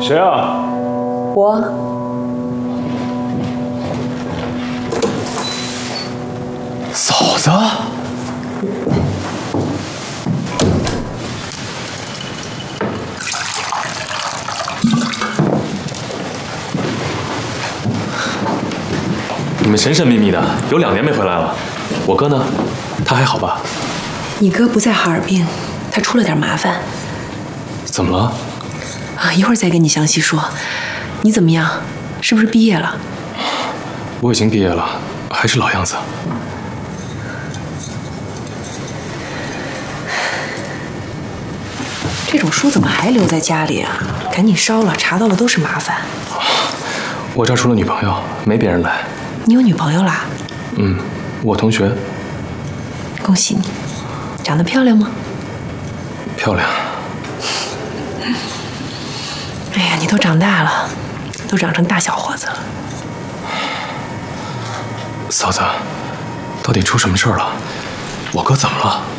谁啊？ 我。 嫂子。你们神神秘秘的，有2年没回来了。我哥呢？他还好吧？ 你哥不在哈尔滨，他出了点麻烦。 怎么了？ 啊，一会儿再跟你详细说。你怎么样？是不是毕业了？ 我已经毕业了，还是老样子。 这种书怎么还留在家里啊？赶紧烧了，查到了都是麻烦。 我这儿除了女朋友，没别人来。 你有女朋友啦？ 嗯，我同学。 恭喜你，长得漂亮吗？ 漂亮。 哎呀，你都长大了，都长成大小伙子了。 嫂子，到底出什么事儿了？我哥怎么了？